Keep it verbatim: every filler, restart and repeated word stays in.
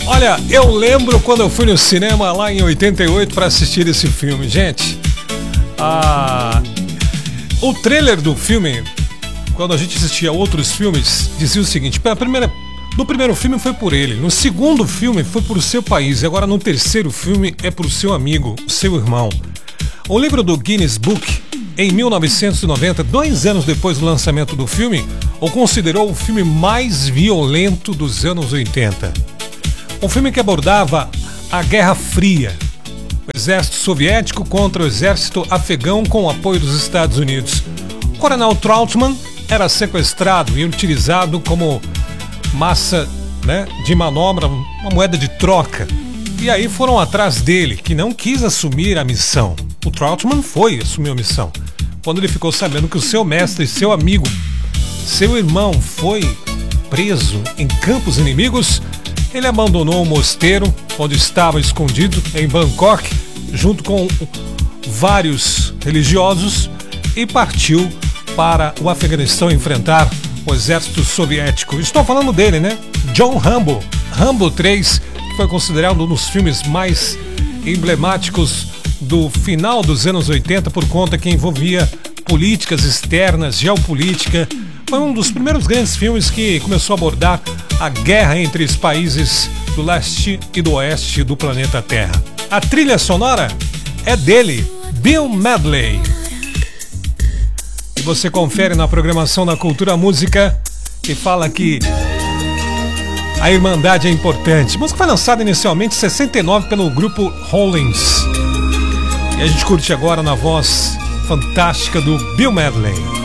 Olha, eu lembro quando eu fui no cinema lá em oitenta e oito para assistir esse filme. Gente, a... o trailer do filme, quando a gente assistia outros filmes, dizia o seguinte: pela primeira... no primeiro filme foi por ele, no segundo filme foi por seu país, e agora no terceiro filme é por seu amigo, seu irmão. O livro do Guinness Book, em mil novecentos e noventa, dois anos depois do lançamento do filme, o considerou o filme mais violento dos anos oitenta. Um filme que abordava a Guerra Fria, o exército soviético contra o exército afegão com o apoio dos Estados Unidos. O coronel Trautmann era sequestrado e utilizado como massa, né, de manobra, uma moeda de troca. E aí foram atrás dele, que não quis assumir a missão. O Trautmann foi assumir a missão. Quando ele ficou sabendo que o seu mestre, seu amigo, seu irmão foi preso em campos inimigos, ele abandonou o mosteiro onde estava escondido em Bangkok, junto com vários religiosos, e partiu para o Afeganistão enfrentar o exército soviético. Estou falando dele, né? John Rambo. Rambo três, que foi considerado um dos filmes mais emblemáticos do final dos anos oitenta, por conta que envolvia políticas externas, geopolítica. Foi um dos primeiros grandes filmes que começou a abordar a guerra entre os países do leste e do oeste do planeta Terra. A trilha sonora é dele, Bill Medley. E você confere na programação da Cultura Música, que fala que a Irmandade é importante. A música foi lançada inicialmente em sessenta e nove pelo grupo Rollins. E a gente curte agora na voz fantástica do Bill Medley.